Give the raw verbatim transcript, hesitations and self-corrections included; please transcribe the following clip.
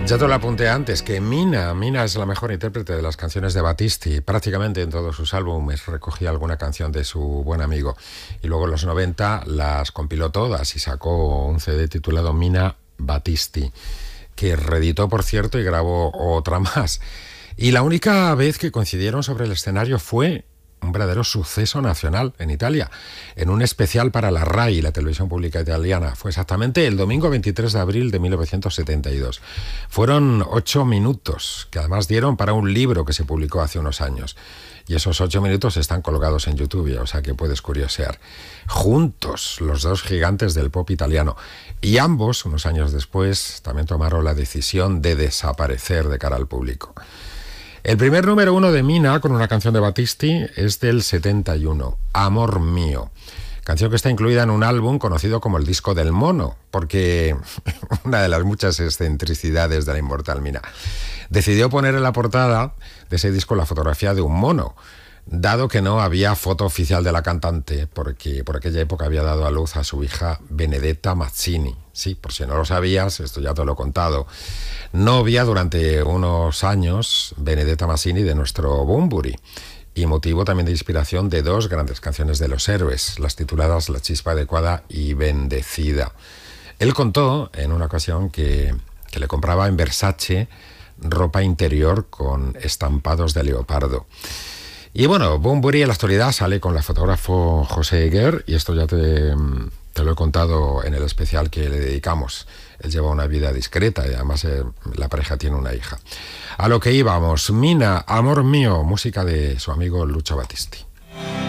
Ya te lo apunté antes, que Mina, Mina es la mejor intérprete de las canciones de Battisti. Prácticamente en todos sus álbumes recogía alguna canción de su buen amigo. Y luego en los noventa las compiló todas y sacó un C D titulado Mina Battisti, que reeditó, por cierto, y grabó otra más. Y la única vez que coincidieron sobre el escenario fue un verdadero suceso nacional en Italia, en un especial para la RAI, la televisión pública italiana. Fue exactamente el domingo veintitrés de abril de mil novecientos setenta y dos. Fueron ocho minutos, que además dieron para un libro que se publicó hace unos años. Y esos ocho minutos están colgados en YouTube, o sea que puedes curiosear. Juntos, los dos gigantes del pop italiano. Y ambos, unos años después, también tomaron la decisión de desaparecer de cara al público. El primer número uno de Mina, con una canción de Battisti, es del setenta y uno, Amor mío. Canción que está incluida en un álbum conocido como el disco del mono, porque una de las muchas excentricidades de la inmortal Mina. Decidió poner en la portada de ese disco la fotografía de un mono, dado que no había foto oficial de la cantante, porque por aquella época había dado a luz a su hija Benedetta Mazzini. Sí, por si no lo sabías, esto ya te lo he contado. Novia durante unos años, Benedetta Mazzini, de nuestro Bunbury, y motivo también de inspiración de dos grandes canciones de los héroes, las tituladas La chispa adecuada y Bendecida. Él contó en una ocasión que, que le compraba en Versace ropa interior con estampados de leopardo. Y bueno, Bunbury en la actualidad sale con la fotógrafo José Eguer, y esto ya te, te lo he contado en el especial que le dedicamos. Él lleva una vida discreta y además eh, la pareja tiene una hija. A lo que íbamos, Mina, Amor mío, música de su amigo Lucio Battisti.